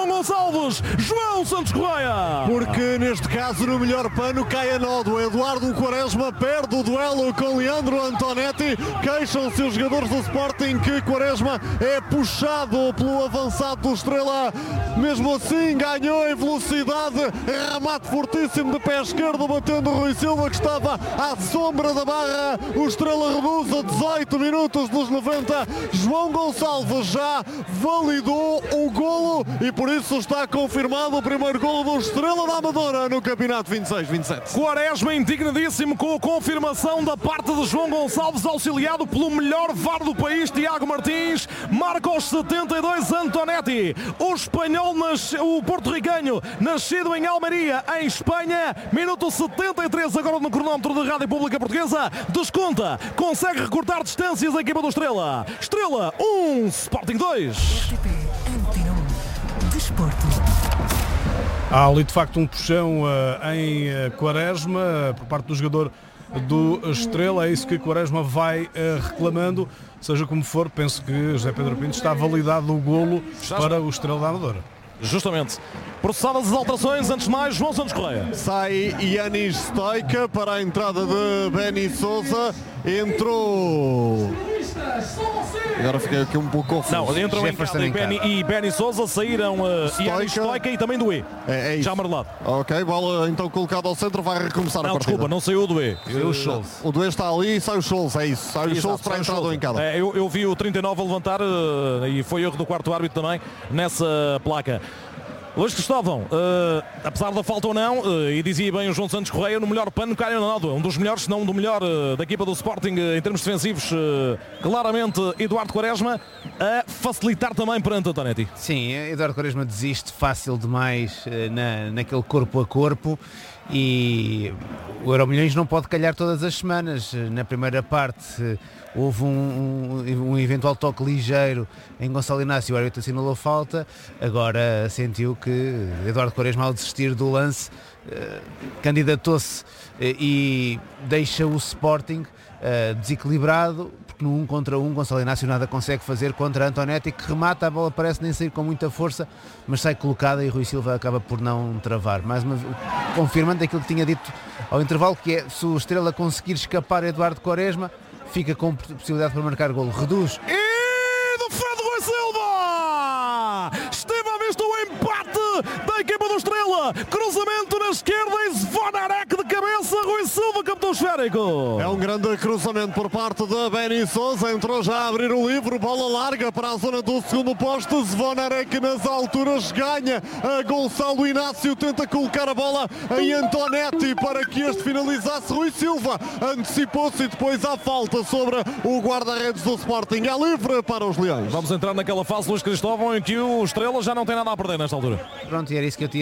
João Gonçalves, João Santos Correia. Porque neste caso no melhor pano cai a nódoa. Eduardo Quaresma perde o duelo com Leandro Antonetti. Queixam-se os jogadores do Sporting que Quaresma é puxado pelo avançado do Estrela. Mesmo assim ganhou em velocidade, remate fortíssimo de pé esquerdo batendo o Rui Silva que estava à sombra da barra. O Estrela reduz a 18 minutos dos 90. João Gonçalves já validou o golo e por isso está confirmado o primeiro golo do Estrela da Amadora no campeonato 26-27. Quaresma indignadíssimo com a confirmação da parte de João Gonçalves, auxiliado pelo melhor VAR do país, Tiago Martins. Marca aos 72 Antonetti, o espanhol, o porto-ricanho, nascido em Almeria, em Espanha. Minuto 73 agora no cronómetro da Rádio Pública Portuguesa. Desconta, consegue recortar distâncias a equipa do Estrela. Estrela 1, Sporting 2. RTP Antena 1 Desporto. Há ali de facto um puxão em Quaresma por parte do jogador do Estrela. É isso que Quaresma vai reclamando. Seja como for, penso que José Pedro Pinto está validado o golo para o Estrela da Amadora. Justamente. Processadas as alterações, antes de mais, João Santos Correia. Sai Yanis Stoica para a entrada de Benny Sousa. Entrou. Agora fiquei aqui um pouco confuso. Não, entram em Benny Sousa, saíram Yanis Stoica e também Doué. É isso. Já amarelado. Ok, bola então colocada ao centro, vai recomeçar a partida. Desculpa, não saiu o Doué. O Doué está ali e sai o Scholz, é isso. Sai o Scholz para a entrada do encada. Eu vi o 39 a levantar e foi erro do quarto árbitro também nessa placa. Luís Cristóvão, apesar da falta ou não, e dizia bem o João Santos Correia, no melhor pano cai a nódoa, um dos melhores, se não do melhor da equipa do Sporting em termos defensivos, claramente Eduardo Quaresma, a facilitar também perante Antonetti. Sim, Eduardo Quaresma desiste fácil demais naquele corpo a corpo e o Euromilhões não pode calhar todas as semanas. Na primeira parte houve um eventual toque ligeiro em Gonçalo Inácio, o árbitro assinalou falta. Agora sentiu que Eduardo Quaresma, ao desistir do lance, candidatou-se e deixa o Sporting desequilibrado, porque no 1 contra 1 Gonçalo Inácio nada consegue fazer contra Antonetti, que remata, a bola parece nem sair com muita força, mas sai colocada e Rui Silva acaba por não travar. Mais uma vez, confirmando aquilo que tinha dito ao intervalo, que é, se o Estrela conseguir escapar a Eduardo Quaresma, fica com possibilidade para marcar golo. Reduz. E defende Rui Silva! Esteve à vista o empate da equipa do Estrela. Cruzamento na esquerda e Zvonarek de cabeça. Rui Silva captou o esférico. É um grande cruzamento por parte de Benny Sousa. Entrou já a abrir o livro. Bola larga para a zona do segundo posto. Zvonarek nas alturas ganha a Gonçalo Inácio. Tenta colocar a bola em Antonetti para que este finalizasse. Rui Silva antecipou-se e depois há falta sobre o guarda-redes do Sporting. É livre para os Leões. Vamos entrar naquela fase, Luís Cristóvão, em que o Estrela já não tem nada a perder nesta altura. Pronto, e era isso que eu tinha